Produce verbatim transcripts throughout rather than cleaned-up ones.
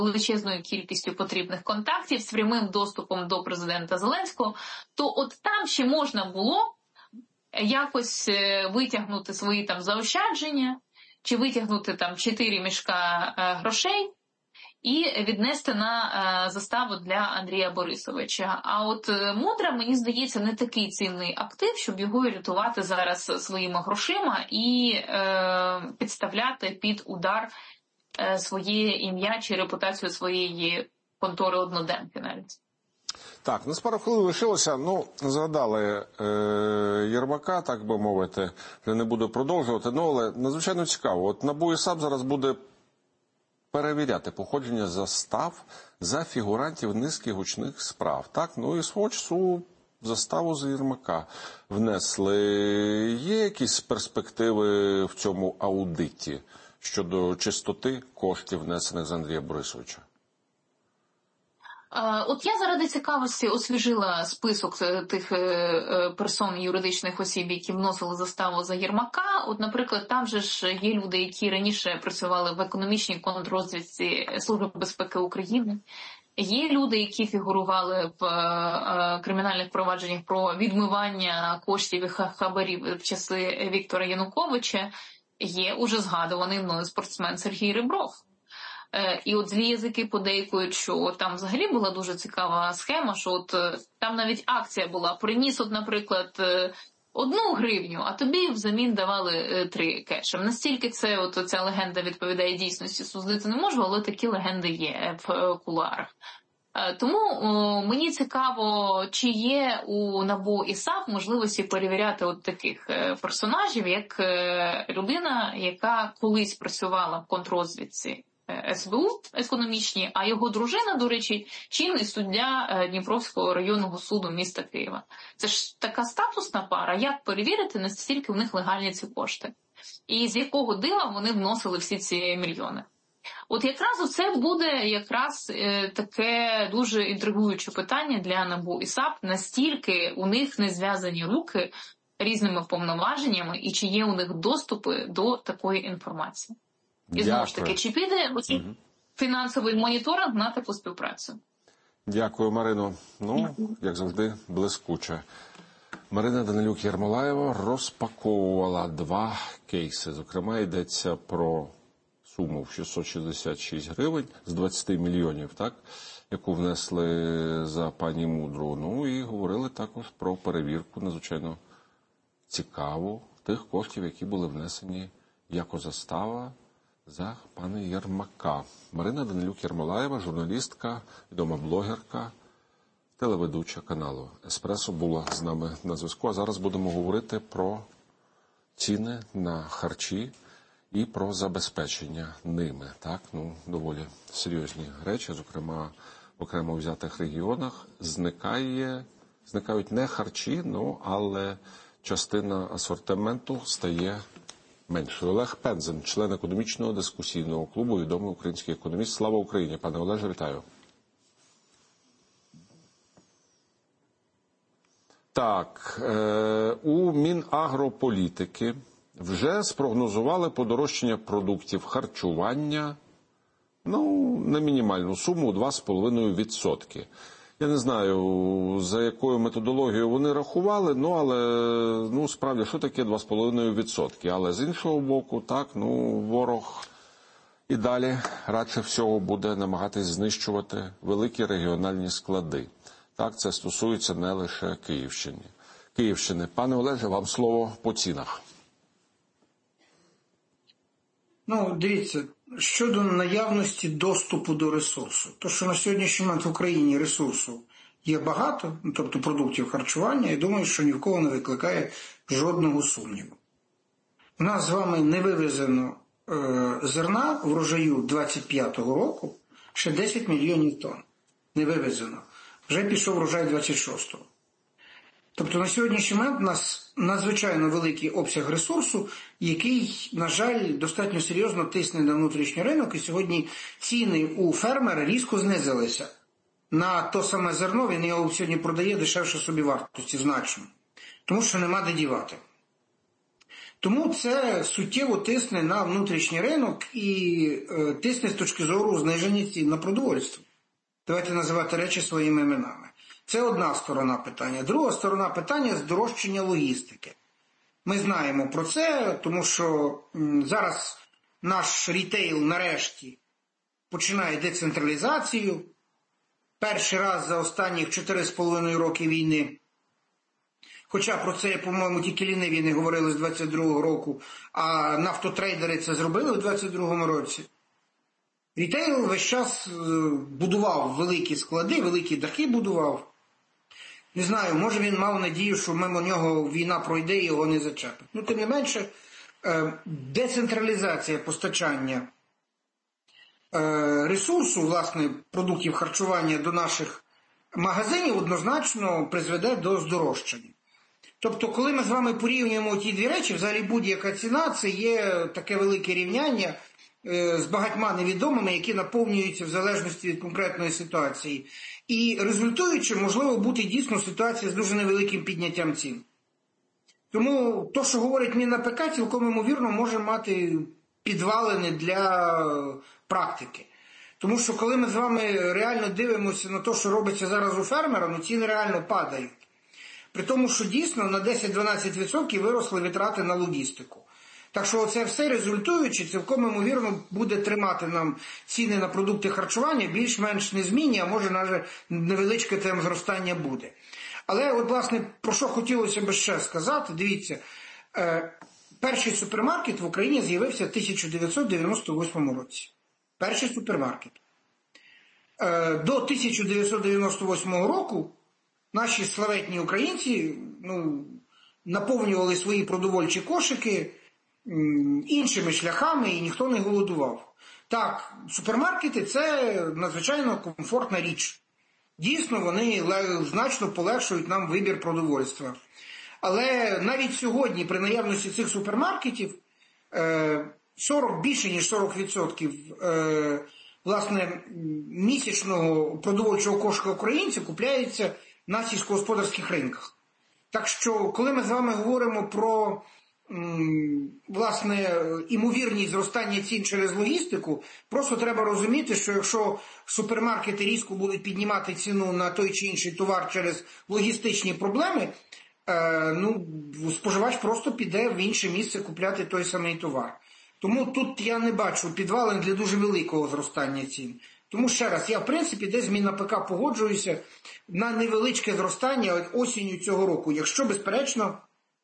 величезною кількістю потрібних контактів, з прямим доступом до президента Зеленського, то от там ще можна було якось витягнути свої там заощадження, чи витягнути там чотири мішка е, грошей і віднести на е, заставу для Андрія Борисовича. А от е, Мудра, мені здається, не такий цінний актив, щоб його рятувати зараз своїми грошима і е, підставляти під удар е, своє ім'я чи репутацію своєї контори одноденки навіть. Так, нас пару хвилин лишилося. Ну, згадали е, Єрмака, так би мовити, вже не буду продовжувати, ну, але надзвичайно цікаво. От НАБУ і САП зараз буде перевіряти походження застав за фігурантів низки гучних справ. Так, ну і свого часу заставу з Єрмака внесли. Є якісь перспективи в цьому аудиті щодо чистоти коштів, внесених з Андрія Борисовича? От я заради цікавості освіжила список тих персон, юридичних осіб, які вносили заставу за Єрмака. От, наприклад, там же ж є люди, які раніше працювали в економічній контррозвідці Служби безпеки України. Є люди, які фігурували в кримінальних провадженнях про відмивання коштів і хабарів в часи Віктора Януковича. Є уже згадуваний мною спортсмен Сергій Ребров. І от злі язики подейкують, що там взагалі була дуже цікава схема, що от там навіть акція була. Приніс, от, наприклад, одну гривню, а тобі взамін давали три кешем. Настільки це, от ця легенда відповідає дійсності, судити не можу, але такі легенди є в кулуарах. Тому о, мені цікаво, чи є у НАБУ і САП можливості перевіряти от таких персонажів, як людина, яка колись працювала в контррозвідці ес бе у економічні, а його дружина, до речі, чинний суддя Дніпровського районного суду міста Києва. Це ж така статусна пара, як перевірити, наскільки в них легальні ці кошти? І з якого дива вони вносили всі ці мільйони? От якраз це буде якраз е, таке дуже інтригуюче питання для НАБУ і САП, настільки у них не зв'язані руки різними повноваженнями і чи є у них доступи до такої інформації. І знову ж таки, чи піде оцей угу. фінансовий моніторинг на таку співпрацю? Дякую, Марино. Ну, як завжди, блискуче. Марина Данилюк-Єрмолаєва розпаковувала два кейси. Зокрема, йдеться про суму в шістсот шістдесят шість гривень з двадцяти мільйонів, так, яку внесли за пані Мудру. Ну і говорили також про перевірку, надзвичайно цікаву, тих коштів, які були внесені як застава за пана Єрмака. Марина Данилюк-Єрмолаєва, журналістка, відома блогерка, телеведуча каналу «Еспресо» була з нами на зв'язку. А зараз будемо говорити про ціни на харчі і про забезпечення ними. Так, ну, доволі серйозні речі, зокрема, в окремо взятих регіонах зникає, зникають не харчі, ну, але частина асортименту стає меншою. Олег Пензен, член економічного дискусійного клубу, відомий український економіст. Слава Україні! Пане Олеже, вітаю. Так, е, у Мінагрополітики вже спрогнозували подорожчання продуктів харчування, ну, на мінімальну суму два з половиною відсотки. Я не знаю, за якою методологією вони рахували, ну, але, ну, справді, що таке два з половиною відсотки? Але з іншого боку, так, ну, ворог і далі радше всього буде намагатись знищувати великі регіональні склади. Так, це стосується не лише Київщини. Київщини. Пане Олеже, вам слово по цінах. Ну, дивіться, щодо наявності доступу до ресурсу. То, що на сьогоднішній момент в Україні ресурсу є багато, ну, тобто продуктів харчування, я думаю, що ні в кого не викликає жодного сумніву. У нас з вами не вивезено е, зерна врожаю двадцять п'ятого року, ще десять мільйонів тонн. Не вивезено. Вже пішов врожай двадцять шостого. Тобто на сьогоднішній момент у нас надзвичайно великий обсяг ресурсу, який, на жаль, достатньо серйозно тисне на внутрішній ринок, і сьогодні ціни у фермера різко знизилися. На то саме зерно він його сьогодні продає дешевше собівартості значно, тому що нема де дівати. Тому це суттєво тисне на внутрішній ринок і е, тисне з точки зору зниження цін на продовольство. Давайте називати речі своїми іменами. Це одна сторона питання. Друга сторона питання – здорожчання логістики. Ми знаємо про це, тому що м, зараз наш рітейл нарешті починає децентралізацію. Перший раз за останніх чотири з половиною роки війни. Хоча про це, по-моєму, тільки ліниві не говорили з двадцять другого року, а нафтотрейдери це зробили у двадцять другому році. Рітейл весь час будував великі склади, великі дахи будував. Не знаю, може він мав надію, що мимо нього війна пройде і його не зачепить. Ну, тим не менше, децентралізація постачання ресурсу, власне, продуктів харчування до наших магазинів однозначно призведе до здорожчання. Тобто, коли ми з вами порівнюємо ті дві речі, взагалі будь-яка ціна – це є таке велике рівняння з багатьма невідомими, які наповнюються в залежності від конкретної ситуації. І результуючи, можливо бути дійсно ситуація з дуже невеликим підняттям цін. Тому то, що говорить МінАПК, цілком ймовірно може мати підвалини для практики. Тому що коли ми з вами реально дивимося на те, що робиться зараз у фермера, ну ціни реально падають. При тому, що дійсно на десять-дванадцять відсотків виросли витрати на логістику. Так що це все результуючи, цілком ймовірно буде тримати нам ціни на продукти харчування більш-менш незмінні, а може навіть невеличке там зростання буде. Але от, власне, про що хотілося б ще сказати, дивіться, е, перший супермаркет в Україні з'явився в тисяча дев'ятсот дев'яносто восьмому році. Перший супермаркет. Е, до тисяча дев'ятсот дев'яносто восьмого року наші славетні українці ну, наповнювали свої продовольчі кошики іншими шляхами і ніхто не голодував. Так, супермаркети – це надзвичайно комфортна річ. Дійсно, вони значно полегшують нам вибір продовольства. Але навіть сьогодні при наявності цих супермаркетів сорок, більше ніж сорок відсотків власне, місячного продовольчого кошика українців купляється на сільськогосподарських ринках. Так що, коли ми з вами говоримо про власне, імовірність зростання цін через логістику, просто треба розуміти, що якщо супермаркети різко будуть піднімати ціну на той чи інший товар через логістичні проблеми, е, ну, споживач просто піде в інше місце купляти той самий товар. Тому тут я не бачу підвалин для дуже великого зростання цін. Тому ще раз, я в принципі десь з МінАПК погоджуюся на невеличке зростання осінню цього року, якщо, безперечно,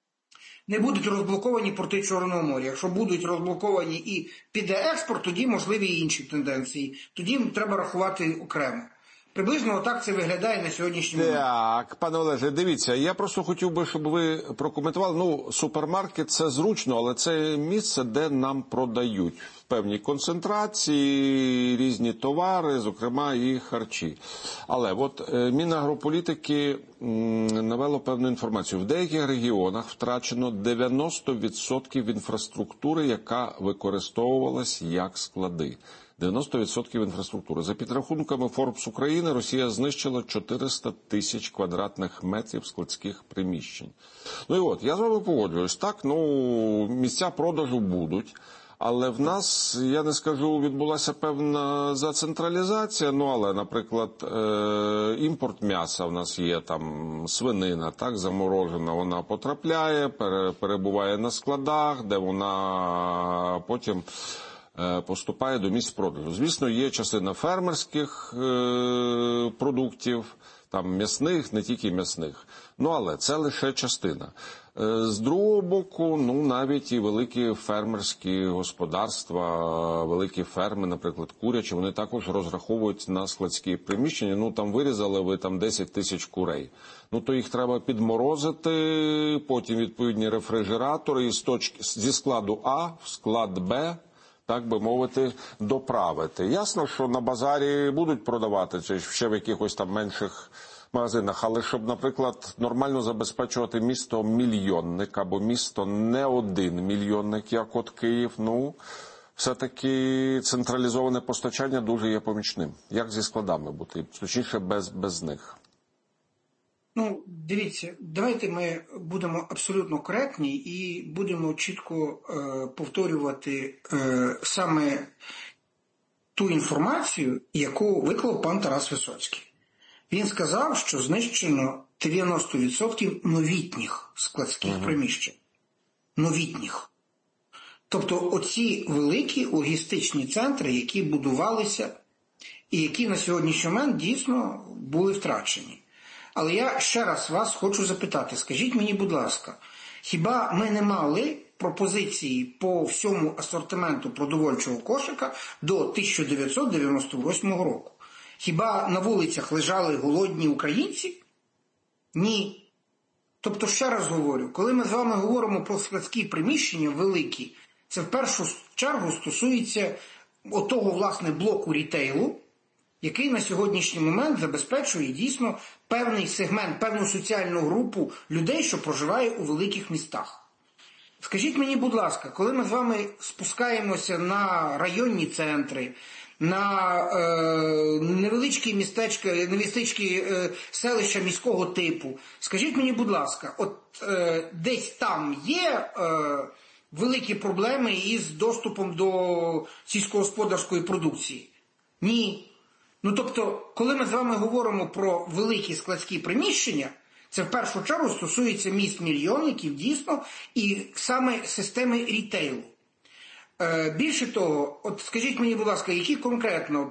не будуть розблоковані порти Чорного моря. Якщо будуть розблоковані і піде експорт, тоді можливі і інші тенденції. Тоді треба рахувати окремо. Приблизно отак це виглядає на сьогоднішній момент. Так, пане Олеже, дивіться, я просто хотів би, щоб ви прокоментували. Ну, супермаркет – це зручно, але це місце, де нам продають в певній концентрації різні товари, зокрема і харчі. Але от Мінагрополітики навело певну інформацію. В деяких регіонах втрачено дев'яносто відсотків інфраструктури, яка використовувалась як склади. дев'яносто відсотків інфраструктури. За підрахунками Forbes України, Росія знищила чотириста тисяч квадратних метрів складських приміщень. Ну і от, я з вами погоджуюсь, так, ну, місця продажу будуть, але в нас, я не скажу, відбулася певна зацентралізація, ну, але, наприклад, е- імпорт м'яса в нас є, там, свинина, так, заморожена, вона потрапляє, пере- перебуває на складах, де вона потім поступає до місць продажу. Звісно, є частина фермерських е, продуктів, там м'ясних, не тільки м'ясних. Ну, але це лише частина. Е, з другого боку, ну, навіть і великі фермерські господарства, великі ферми, наприклад, курячі, вони також розраховують на складські приміщення. Ну, там вирізали ви там десять тисяч курей. Ну, то їх треба підморозити, потім відповідні рефрижератори і з точки, зі складу А в склад Б, так би мовити, доправити. Ясно, що на базарі будуть продавати, чи ще в якихось там менших магазинах, але щоб, наприклад, нормально забезпечувати місто мільйонник, або місто не один мільйонник, як от Київ, ну, все-таки централізоване постачання дуже є помічним. Як зі складами бути? Точніше, без, без них. Ну, дивіться, давайте ми будемо абсолютно коректні і будемо чітко е, повторювати е, саме ту інформацію, яку виклав пан Тарас Висоцький. Він сказав, що знищено дев'яносто відсотків новітніх складських ага. приміщень. Новітніх. Тобто оці великі логістичні центри, які будувалися і які на сьогоднішній момент дійсно були втрачені. Але я ще раз вас хочу запитати, скажіть мені, будь ласка, хіба ми не мали пропозиції по всьому асортименту продовольчого кошика до тисяча дев'ятсот дев'яносто восьмого року? Хіба на вулицях лежали голодні українці? Ні. Тобто, ще раз говорю, коли ми з вами говоримо про складські приміщення великі, це в першу чергу стосується отого, власне, блоку рітейлу, який на сьогоднішній момент забезпечує дійсно певний сегмент, певну соціальну групу людей, що проживає у великих містах. Скажіть мені, будь ласка, коли ми з вами спускаємося на районні центри, на е, невеличкі містечка, невеличкі е, селища міського типу, скажіть мені, будь ласка, от е, десь там є е, великі проблеми із доступом до сільськогосподарської продукції? Ні. Ну, тобто, коли ми з вами говоримо про великі складські приміщення, це в першу чергу стосується міст-мільйонників, дійсно, і саме системи рітейлу. Е, більше того, от скажіть мені, будь ласка, які конкретно,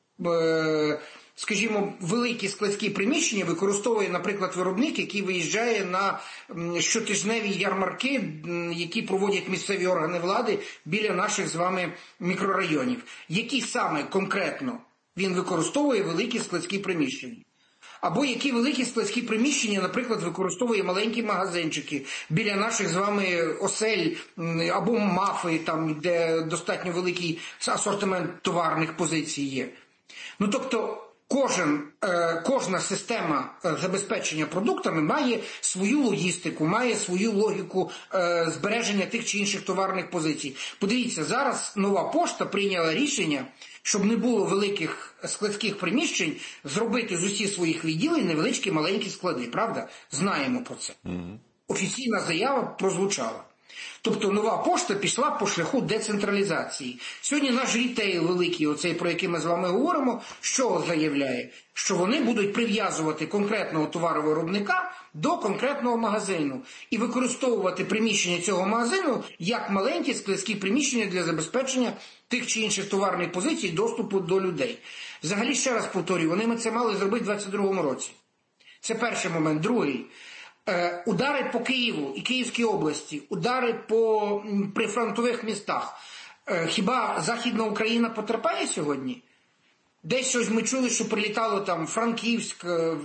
е, скажімо, великі складські приміщення використовує, наприклад, виробник, який виїжджає на щотижневі ярмарки, які проводять місцеві органи влади біля наших з вами мікрорайонів. Які саме конкретно він використовує великі складські приміщення? Або які великі складські приміщення, наприклад, використовує маленькі магазинчики біля наших з вами осель або мафи, там, де достатньо великий асортимент товарних позицій є. Ну, тобто, кожен, е, кожна система забезпечення продуктами має свою логістику, має свою логіку е, збереження тих чи інших товарних позицій. Подивіться, зараз Нова пошта прийняла рішення, щоб не було великих складських приміщень, зробити з усіх своїх відділень невеличкі маленькі склади. Правда? Знаємо про це. Mm-hmm. Офіційна заява прозвучала. Тобто Нова пошта пішла по шляху децентралізації. Сьогодні наш рітейл великий, оцей, про який ми з вами говоримо, що заявляє? Що вони будуть прив'язувати конкретного товаровиробника до конкретного магазину і використовувати приміщення цього магазину як маленькі складські приміщення для забезпечення тих чи інших товарних позицій доступу до людей. Взагалі, ще раз повторюю, вони це мали зробити в двадцять другому році. Це перший момент. Другий. Е, удари по Києву і Київській області, удари по прифронтових містах. Е, хіба Західна Україна потерпає сьогодні? Десь щось ми чули, що прилітало там в Франківськ,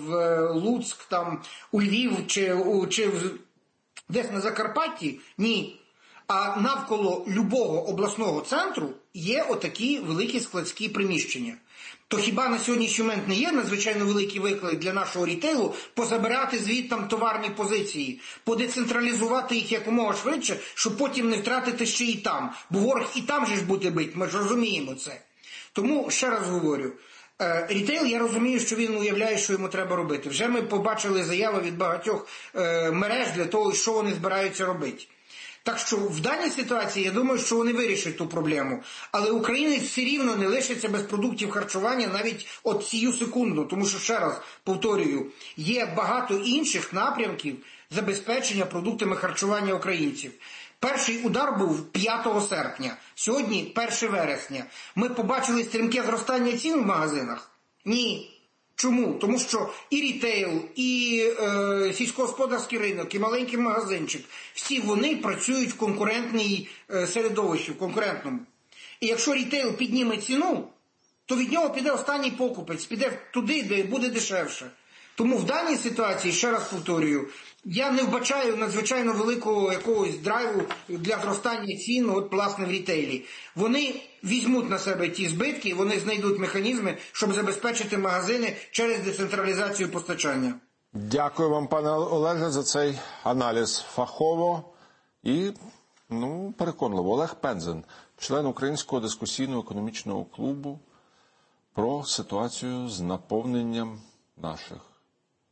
в Луцьк, там, у Львів чи, у, чи в, десь на Закарпатті? Ні. А навколо любого обласного центру є отакі великі складські приміщення. То хіба на сьогоднішній момент не є надзвичайно великий виклик для нашого рітейлу позабирати звідтам товарні позиції, подецентралізувати їх якомога швидше, щоб потім не втратити ще і там. Бо ворог і там же ж буде бити, ми ж розуміємо це. Тому, ще раз говорю, рітейл, я розумію, що він уявляє, що йому треба робити. Вже ми побачили заяви від багатьох мереж для того, що вони збираються робити. Так що в даній ситуації, я думаю, що вони вирішать ту проблему. Але українець все рівно не лишиться без продуктів харчування навіть от цю секунду. Тому що, ще раз повторюю, є багато інших напрямків забезпечення продуктами харчування українців. Перший удар був п'ятого серпня, сьогодні першого вересня. Ми побачили стрімке зростання цін в магазинах? Ні. Чому? Тому що і рітейл, і е, сільськогосподарський ринок, і маленький магазинчик, всі вони працюють в конкурентній е, середовищі, в конкурентному. І якщо рітейл підніме ціну, то від нього піде останній покупець, піде туди, де буде дешевше. Тому в даній ситуації, ще раз повторюю, я не вбачаю надзвичайно великого якогось драйву для зростання цін, от, власне, в рітейлі. Вони візьмуть на себе ті збитки, вони знайдуть механізми, щоб забезпечити магазини через децентралізацію постачання. Дякую вам, пане Олеже, за цей аналіз фахово і, ну, переконливо. Олег Пензен, член Українського дискусійного економічного клубу, про ситуацію з наповненням наших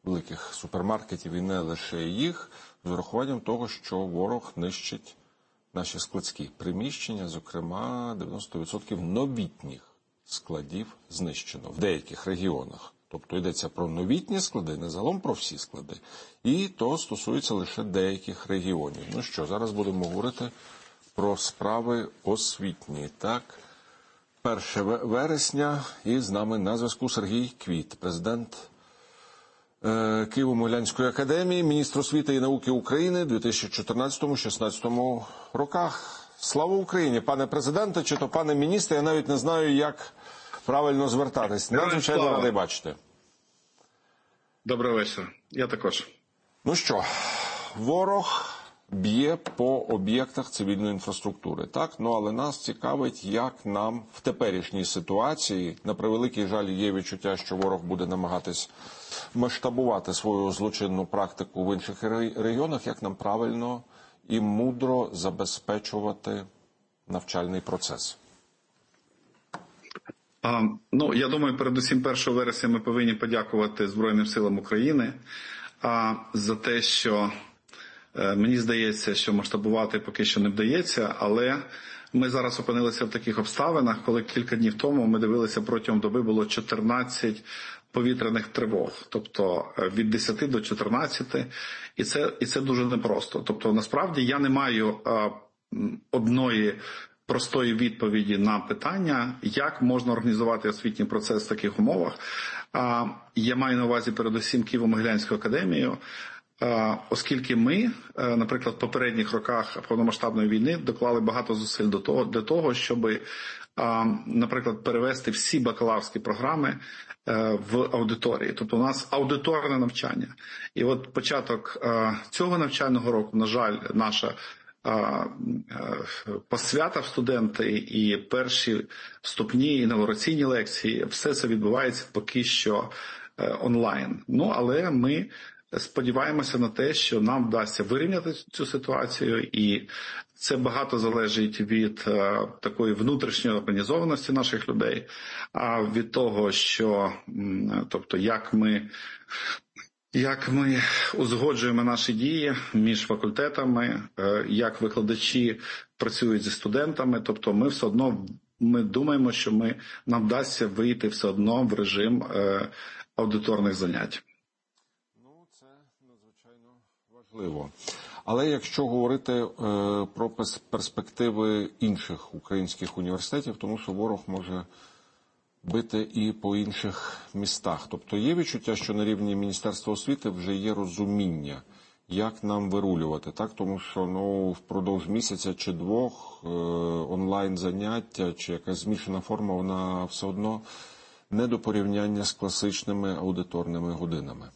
великих супермаркетів і не лише їх, з урахуванням того, що ворог нищить наші складські приміщення, зокрема дев'яносто відсотків новітніх складів знищено в деяких регіонах. Тобто йдеться про новітні склади, не загалом про всі склади. І то стосується лише деяких регіонів. Ну що, зараз будемо говорити про справи освітні. Так, перше вересня, і з нами на зв'язку Сергій Квіт, президент е, Києво-Могилянської академії, міністр освіти і науки України у дві тисячі чотирнадцятому - дві тисячі шістнадцятому роках. Слава Україні, пане президенте, чи то пане міністре, я навіть не знаю, як правильно звертатись. Надзвичайно радий бачити. Добрий вечір. Я також. Ну що, ворог б'є по об'єктах цивільної інфраструктури, так? Ну, але нас цікавить, як нам в теперішній ситуації, на превеликий жаль, є відчуття, що ворог буде намагатись масштабувати свою злочинну практику в інших регіонах, як нам правильно і мудро забезпечувати навчальний процес. А, ну, я думаю, передусім першого вересня ми повинні подякувати Збройним силам України а, за те, що е, мені здається, що масштабувати поки що не вдається, але ми зараз опинилися в таких обставинах, коли кілька днів тому ми дивилися, протягом доби було чотирнадцять повітряних тривог, тобто від десяти до чотирнадцяти, і це, і це дуже непросто. Тобто, насправді, я не маю а, одної простої відповіді на питання, як можна організувати освітній процес в таких умовах. А, я маю на увазі передусім Києво-Могилянську академію, а, оскільки ми, а, наприклад, в попередніх роках повномасштабної війни доклали багато зусиль до того, для того, щоб, а, наприклад, перевести всі бакалаврські програми в аудиторії. Тобто у нас аудиторне навчання. І от початок цього навчального року, на жаль, наша посвята в студенти і перші вступні інавгураційні лекції, все це відбувається поки що онлайн. Ну, але ми сподіваємося на те, що нам вдасться вирівняти цю ситуацію, і це багато залежить від е, такої внутрішньої організованості наших людей, а від того, що, тобто, як ми, як ми узгоджуємо наші дії між факультетами, е, як викладачі працюють зі студентами, тобто ми все одно, ми думаємо, що ми, нам вдасться вийти все одно в режим е, аудиторних занять. Важливо. Але якщо говорити е, про перспективи інших українських університетів, тому що ворог може бити і по інших містах. Тобто є відчуття, що на рівні Міністерства освіти вже є розуміння, як нам вирулювати, так? Тому що ну, впродовж місяця чи двох е, онлайн-заняття чи якась змішана форма, вона все одно не до порівняння з класичними аудиторними годинами.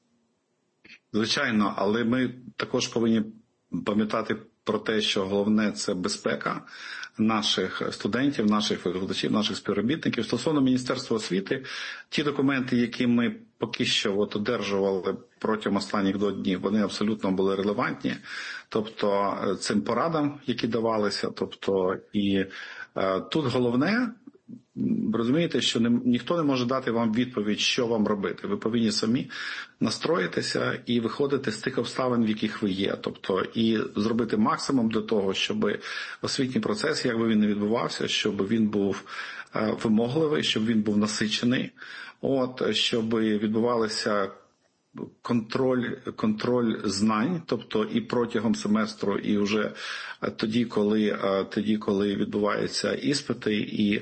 Звичайно, але ми також повинні пам'ятати про те, що головне – це безпека наших студентів, наших викладачів, наших співробітників. Стосовно Міністерства освіти, ті документи, які ми поки що от одержували протягом останніх двох днів, вони абсолютно були релевантні. Тобто цим порадам, які давалися, тобто і е, тут головне – розумієте, що не, ніхто не може дати вам відповідь, що вам робити. Ви повинні самі настроїтися і виходити з тих обставин, в яких ви є. Тобто і зробити максимум для того, щоб освітній процес, як би він не відбувався, щоб він був е, вимогливий, щоб він був насичений, от, щоб відбувалися контроль, контроль знань, тобто і протягом семестру, і вже тоді, коли, тоді, коли відбуваються іспити і,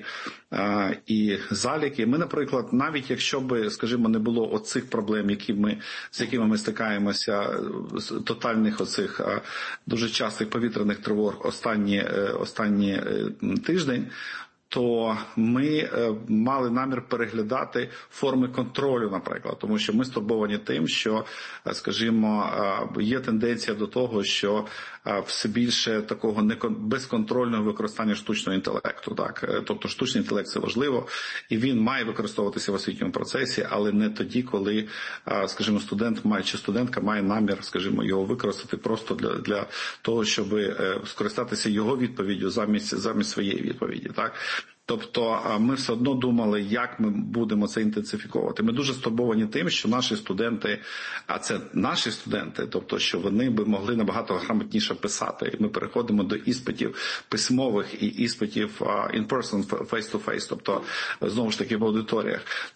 і заліки. Ми, наприклад, навіть якщо б, скажімо, не було оцих проблем, які ми, з якими ми стикаємося, тотальних оцих дуже частих повітряних тривог останні, останні тиждень, то ми мали намір переглядати форми контролю, наприклад, тому що ми стурбовані тим, що, скажімо, є тенденція до того, що все більше такого безконтрольного використання штучного інтелекту. Так? Тобто штучний інтелект – це важливо, і він має використовуватися в освітньому процесі, але не тоді, коли, скажімо, студент має, чи студентка має намір, скажімо, його використати просто для, для того, щоб скористатися його відповіддю замість, замість своєї відповіді. Так? Тобто ми все одно думали, як ми будемо це інтенсифіковувати. Ми дуже стурбовані тим, що наші студенти, а це наші студенти, тобто, що вони би могли набагато грамотніше писати. Ми переходимо до іспитів письмових і іспитів in person, face to face, тобто, знову ж таки, в аудиторіях.